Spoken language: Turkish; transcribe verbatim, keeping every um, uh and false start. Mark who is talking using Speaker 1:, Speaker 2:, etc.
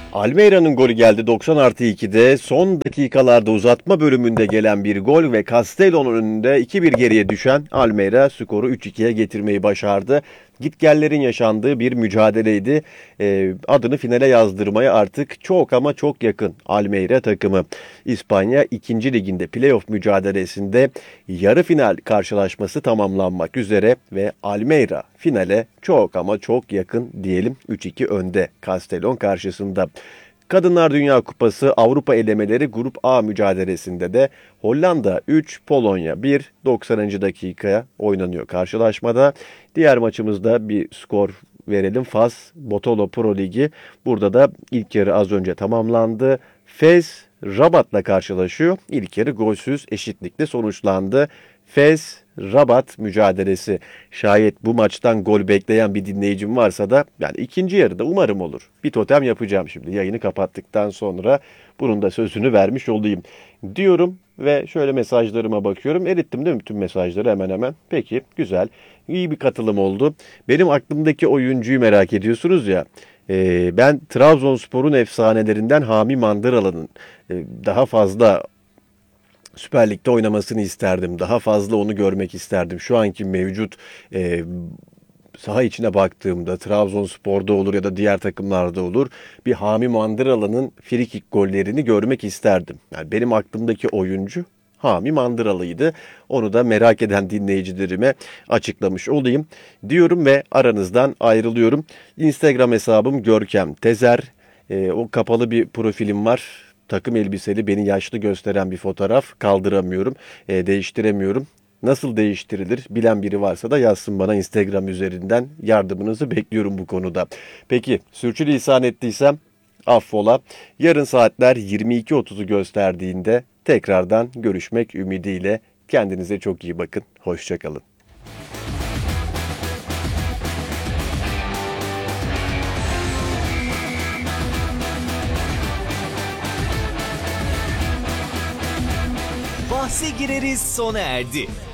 Speaker 1: Almeyra'nın golü geldi doksan artı ikide. Son dakikalarda uzatma bölümünde gelen bir gol ve Castello'nun önünde iki bir geriye düşen Almeyra skoru üç ikiye getirmeyi başardı. Gitgellerin yaşandığı bir mücadeleydi. Ee, adını finale yazdırmaya artık çok ama çok yakın Almeyra takımı. İspanya ikinci liginde playoff mücadelesinde yarı final karşılaşması tamamlanmak üzere ve Almeyra finale çok ama çok yakın diyelim, üç iki önde Castellon karşısında. Kadınlar Dünya Kupası Avrupa elemeleri Grup A mücadelesinde de Hollanda üç, Polonya bir, doksanıncı dakikaya oynanıyor karşılaşmada. Diğer maçımızda bir skor verelim. Fas Botolo Pro Ligi. Burada da ilk yarı az önce tamamlandı. Fez Rabat'la karşılaşıyor. İlk yarı golsüz eşitlikle sonuçlandı. Fez Rabat mücadelesi. Şayet bu maçtan gol bekleyen bir dinleyicim varsa da yani ikinci yarıda umarım olur. Bir totem yapacağım şimdi yayını kapattıktan sonra, bunun da sözünü vermiş olayım diyorum ve şöyle mesajlarıma bakıyorum. Erittim değil mi tüm mesajları hemen hemen? Peki, güzel. İyi bir katılım oldu. Benim aklımdaki oyuncuyu merak ediyorsunuz ya. Ee, ben Trabzonspor'un efsanelerinden Hami Mandıralı'nın e, daha fazla Süper Lig'de oynamasını isterdim. Daha fazla onu görmek isterdim. Şu anki mevcut e, saha içine baktığımda Trabzonspor'da olur ya da diğer takımlarda olur. Bir Hami Mandıralı'nın frikik gollerini görmek isterdim. Yani benim aklımdaki oyuncu Hami Mandıralı'ydı. Onu da merak eden dinleyicilerime açıklamış olayım diyorum ve aranızdan ayrılıyorum. Instagram hesabım Görkem Tezer. E, o kapalı bir profilim var. Takım elbiseli, beni yaşlı gösteren bir fotoğraf, kaldıramıyorum, e, değiştiremiyorum. Nasıl değiştirilir bilen biri varsa da yazsın bana Instagram üzerinden, yardımınızı bekliyorum bu konuda. Peki, sürçülisan ettiysem affola. Yarın saatler yirmi iki otuzu gösterdiğinde tekrardan görüşmek ümidiyle. Kendinize çok iyi bakın. Hoşça kalın.
Speaker 2: Bahse gireriz sona erdi.